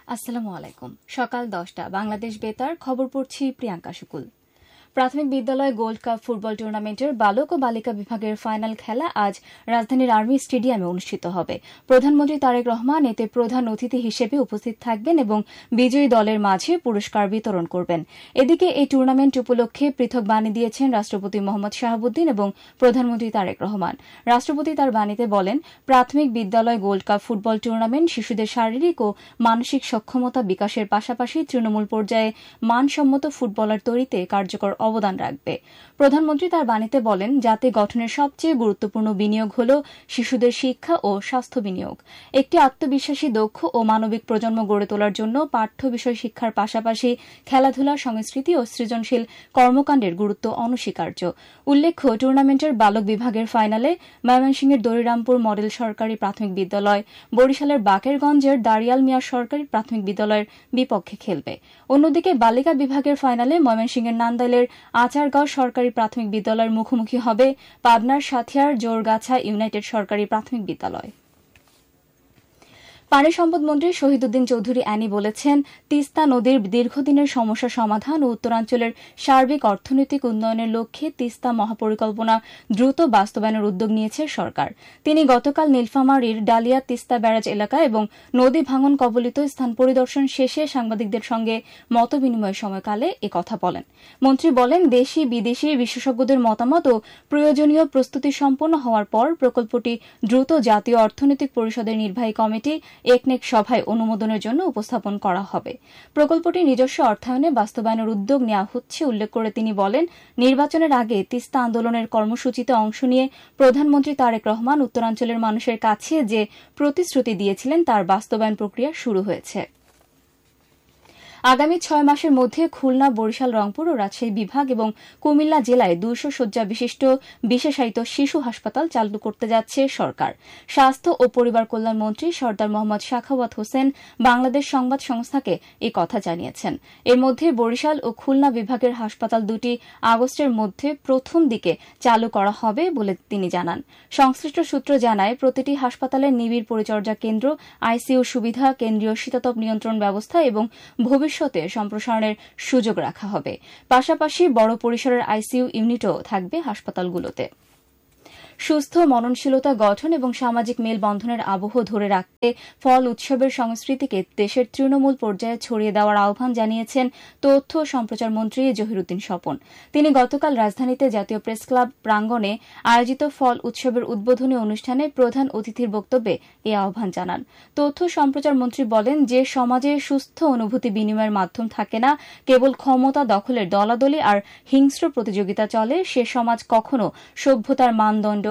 আসসালামু আলাইকুম। সকাল 10টা বাংলাদেশ বেতার খবর পড়ছি প্রিয়াঙ্কা শুকুল। প্রাথমিক বিদ্যালয় গোল্ড কাপ ফুটবল টুর্নামেন্টের বালক ও বালিকা বিভাগের ফাইনাল খেলা আজ রাজধানীর আর্মি স্টেডিয়ামে অনুষ্ঠিত হবে। প্রধানমন্ত্রী তারেক রহমান এতে প্রধান অতিথি হিসেবে উপস্থিত থাকবেন এবং বিজয়ী দলের মাঝে পুরস্কার বিতরণ করবেন। এদিকে এই টুর্নামেন্ট উপলক্ষে পৃথক বাণী দিয়েছেন রাষ্ট্রপতি মোহাম্মদ শাহাবুদ্দিন এবং প্রধানমন্ত্রী তারেক রহমান। রাষ্ট্রপতি তার বাণীতে বলেন, প্রাথমিক বিদ্যালয় গোল্ড কাপ ফুটবল টুর্নামেন্ট শিশুদের শারীরিক ও মানসিক সক্ষমতা বিকাশের পাশাপাশি তৃণমূল পর্যায়ে মানসম্মত ফুটবলার তৈরিতে কার্যকর অবদান রাখবে। প্রধানমন্ত্রী তার বাণীতে বলেন, জাতি গঠনের সবচেয়ে গুরুত্বপূর্ণ বিনিয়োগ হল শিশুদের শিক্ষা ও স্বাস্থ্য বিনিয়োগ। একটি আত্মবিশ্বাসী, দক্ষ ও মানবিক প্রজন্ম গড়ে তোলার জন্য পাঠ্য বিষয় শিক্ষার পাশাপাশি খেলাধুলা, সংস্কৃতি ও সৃজনশীল কর্মকাণ্ডের গুরুত্ব অনস্বীকার্য। উল্লেখ্য, টুর্নামেন্টের বালক বিভাগের ফাইনালে ময়মনসিংহের দরিরামপুর মডেল সরকারি প্রাথমিক বিদ্যালয় বরিশালের বাকেরগঞ্জের দারিয়াল মিয়া সরকারি প্রাথমিক বিদ্যালয়ের বিপক্ষে খেলবে। অন্যদিকে বালিকা বিভাগের ফাইনালে ময়মনসিংহের নান্দাইলের আচারগাঁও সরকারি প্রাথমিক বিদ্যালয়ের মুখোমুখি হবে পাবনার সাথিয়ার জোরগাছা ইউনাইটেড সরকারি প্রাথমিক বিদ্যালয়। পানি সম্পদ মন্ত্রী শহীদুদ্দিন চৌধুরী অ্যানি বলেছেন, তিস্তা নদীর দীর্ঘদিনের সমস্যা সমাধান ও উত্তরাঞ্চলের সার্বিক অর্থনৈতিক উন্নয়নের লক্ষ্যে তিস্তা মহাপরিকল্পনা দ্রুত বাস্তবায়নের উদ্যোগ নিয়েছে সরকার। তিনি গতকাল নীলফামারীর ডালিয়া তিস্তা ব্যারাজ এলাকা এবং নদী ভাঙন কবলিত স্থান পরিদর্শন শেষে সাংবাদিকদের সঙ্গে মতবিনিময় সময়কালে একথা বলেন। মন্ত্রী বলেন, দেশি বিদেশি বিশেষজ্ঞদের মতামত ও প্রয়োজনীয় প্রস্তুতি সম্পন্ন হওয়ার পর প্রকল্পটি দ্রুত জাতীয় অর্থনৈতিক পরিষদের নির্বাহী কমিটি একনেক সভায় অনুমোদনের জন্য উপস্থাপন করা হবে। প্রকল্পটি নিজস্ব অর্থায়নে বাস্তবায়নের উদ্যোগ নেওয়া হচ্ছে উল্লেখ করে তিনি বলেন, নির্বাচনের আগে তিস্তা আন্দোলনের কর্মসূচিতে অংশ নিয়ে প্রধানমন্ত্রী তারেক রহমান উত্তরাঞ্চলের মানুষের কাছে যে প্রতিশ্রুতি দিয়েছিলেন তার বাস্তবায়ন প্রক্রিয়া শুরু হয়েছে। আগামী 6 মাসের মধ্যে খুলনা, বরিশাল, রংপুর ও রাজশাহী বিভাগ এবং কুমিল্লা জেলায় 200 শয্যা বিশিষ্ট বিশেষায়িত শিশু হাসপাতাল চালু করতে যাচ্ছে সরকার। স্বাস্থ্য ও পরিবার কল্যাণ মন্ত্রী সরদার মোহাম্মদ সাখাওয়াত হোসেন বাংলাদেশ সংবাদ সংস্থাকে এই কথা জানিয়েছেন। এর মধ্যে বরিশাল ও খুলনা বিভাগের হাসপাতাল দুটি আগস্টের মধ্যে প্রথম দিকে চালু করা হবে বলে তিনি জানান। সংশ্লিষ্ট সূত্র জানায়, প্রতিটি হাসপাতালের নিবিড় পরিচর্যা কেন্দ্র, আইসিইউ সুবিধা, কেন্দ্রীয় শীতাতপ নিয়ন্ত্রণ ব্যবস্থা এবং ভবিষ্যতে সম্প্রসারণের সুযোগ রাখা হবে। পাশাপাশি বড় পরিসরের আইসিইউ ইউনিটও থাকবে হাসপাতালগুলোতে। সুস্থ মননশীলতা গঠন এবং সামাজিক মেলবন্ধনের আবহ ধরে রাখতে ফল উৎসবের সংস্কৃতিকে দেশের তৃণমূল পর্যায়ে ছড়িয়ে দেওয়ার আহ্বান জানিয়েছেন তথ্য ও সম্প্রচার মন্ত্রী জহিরুদ্দিন স্বপন। তিনি গতকাল রাজধানীতে জাতীয় প্রেস ক্লাব প্রাঙ্গণে আয়োজিত ফল উৎসবের উদ্বোধনী অনুষ্ঠানে প্রধান অতিথির বক্তব্যে এই আহ্বান জানান। তথ্য সম্প্রচার মন্ত্রী বলেন, যে সমাজে সুস্থ অনুভূতি বিনিময়ের মাধ্যম থাকে না, কেবল ক্ষমতা দখলের দলাদলি আর হিংস্র প্রতিযোগিতা চলে, সে সমাজ কখনো সভ্যতার মানদণ্ড